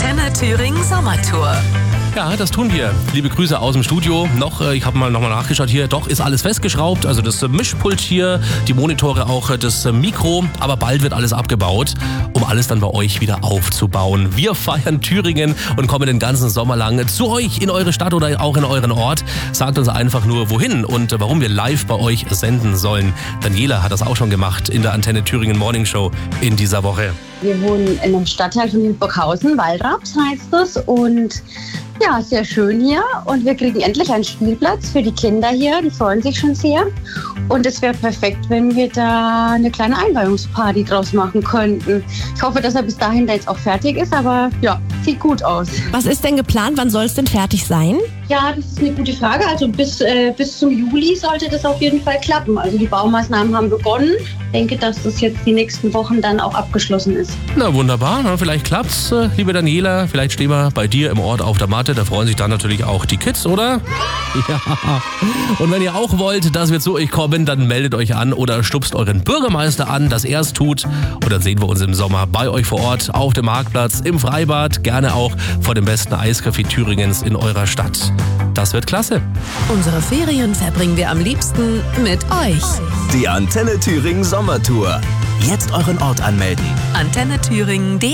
Antenne Thüringen Sommertour. Ja, das tun wir. Liebe Grüße aus dem Studio. Ich habe nochmal nachgeschaut hier. Doch, ist alles festgeschraubt. Also das Mischpult hier, die Monitore auch, das Mikro. Aber bald wird alles abgebaut, um alles dann bei euch wieder aufzubauen. Wir feiern Thüringen und kommen den ganzen Sommer lang zu euch in eure Stadt oder auch in euren Ort. Sagt uns einfach nur, wohin und warum wir live bei euch senden sollen. Daniela hat das auch schon gemacht in der Antenne Thüringen Morning Show in dieser Woche. Wir wohnen in einem Stadtteil von Hildburghausen, Waldraps heißt es. Und ja, sehr schön hier. Und wir kriegen endlich einen Spielplatz für die Kinder hier. Die freuen sich schon sehr. Und es wäre perfekt, wenn wir da eine kleine Einweihungsparty draus machen könnten. Ich hoffe, dass er bis dahin da jetzt auch fertig ist. Aber ja, sieht gut aus. Was ist denn geplant? Wann soll es denn fertig sein? Ja, das ist eine gute Frage. Also bis zum Juli sollte das auf jeden Fall klappen. Also die Baumaßnahmen haben begonnen. Ich denke, dass das jetzt die nächsten Wochen dann auch abgeschlossen ist. Na wunderbar, vielleicht klappt's, liebe Daniela. Vielleicht stehen wir bei dir im Ort auf der Matte. Da freuen sich dann natürlich auch die Kids, oder? Ja. Und wenn ihr auch wollt, dass wir zu euch kommen, dann meldet euch an oder stupst euren Bürgermeister an, dass er es tut. Und dann sehen wir uns im Sommer bei euch vor Ort, auf dem Marktplatz, im Freibad, gerne auch vor dem besten Eiscafé Thüringens in eurer Stadt. Das wird klasse. Unsere Ferien verbringen wir am liebsten mit euch. Die Antenne Thüringen Sommertour. Jetzt euren Ort anmelden. antennethüringen.de